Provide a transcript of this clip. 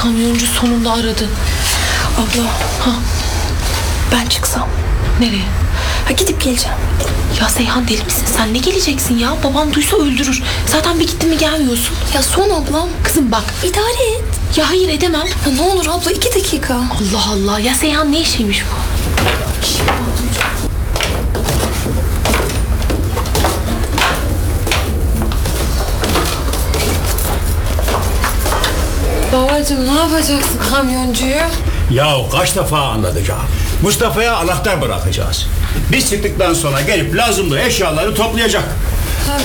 kamyoncu sonunda aradı. Abla. Ha, Ben çıksam. nereye? Ha, gidip geleceğim. Ya Seyhan, deli misin sen? Ne geleceksin ya? Babam duysa öldürür. Zaten bir gittin mi gelmiyorsun. Ya son ablam. Kızım bak. İdare et. Ya hayır, edemem. Ya ne olur abla, 2 dakika. Allah Allah. Ya Seyhan, ne işiymiş bu? Babacığım, ne yapacaksın kamyoncuyu? Yahu kaç defa anlatacağım. Mustafa'ya anahtar bırakacağız. Biz çıktıktan sonra gelip lazımlı eşyaları toplayacak.